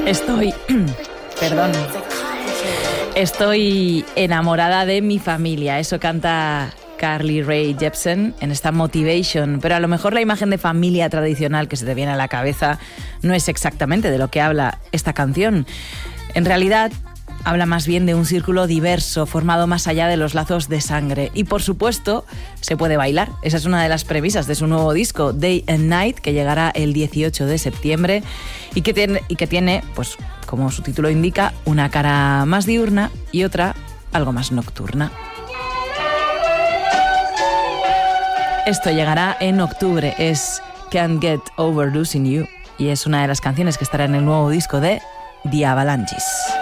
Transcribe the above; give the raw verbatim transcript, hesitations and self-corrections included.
Estoy... Perdón. Estoy enamorada de mi familia. Eso canta Carly Rae Jepsen en esta Motivation. Pero a lo mejor la imagen de familia tradicional que se te viene a la cabeza no es exactamente de lo que habla esta canción. En realidad, habla más bien de un círculo diverso, formado más allá de los lazos de sangre. Y por supuesto, se puede bailar. Esa es una de las premisas de su nuevo disco, Day and Night, que llegará el dieciocho de septiembre y que tiene, y que tiene, pues, como su título indica, una cara más diurna y otra algo más nocturna. Esto llegará en octubre, es Can't Get Over Losing You y es una de las canciones que estará en el nuevo disco de The Avalanches.